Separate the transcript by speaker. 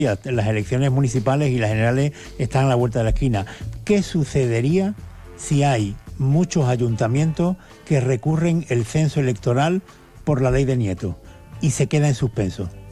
Speaker 1: Las elecciones municipales y las generales están a la vuelta de la esquina. ¿Qué sucedería si hay muchos ayuntamientos que recurren el censo electoral por la ley de Nieto y se queda en suspenso?